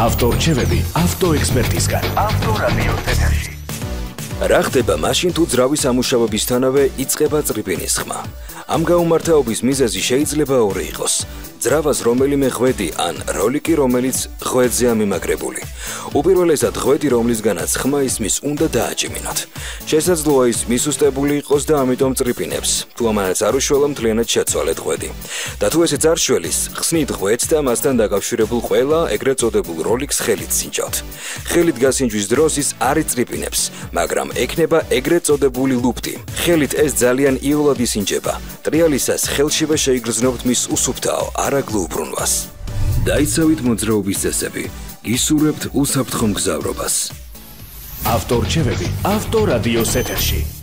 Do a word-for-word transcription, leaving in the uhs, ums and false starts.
ავტორჩევები ავტოექსპერტისგან. ავტორადიოს ეთერში. რა ხდება მაშინ თუ ძრავის ამუშავებისთანავე იწყება წრიპინის ხმა? ამ გაუმართაობის მიზეზი შეიძლება ორი იყოს. ძრავას რომელიმე ღვედი ან როლიკი, რომელიც ღვედზეა მიმაგრებული. უპირველესად ღვედი, რომლისგანაც ხმა ისმის, უნდა დააჭიმინოთ. შესაძლოა ის მისუსტებული იყოს და ამიტომ წრიპინებს. თუ ამანაც არ უშველა, მთლიანად შეცვალეთ ღვედი. და თუ ესეც არ შველის, ხსნით ღვედს და მასთან დაკავშირებულ ყველა ეგრეთ წოდებულ როლიკს ხელით სინჯავთ. ხელით გასინჯვის დროს ის არ იწრიპინებს, მაგრამ ექნება ეგრეთ წოდებული ლუფტი. ხელით ეს ძალიან იოლად ისინჯება. ტრიალისას ხელშივე შეიგრძნობთ მის უსუფთაო არაგლო უბრუნვას. დაიცავით მოძრაობის წესები. გისურვებთ უსაფრთხო მგზავრობას. ავტორჩევები ავტორადიოს ეთერში.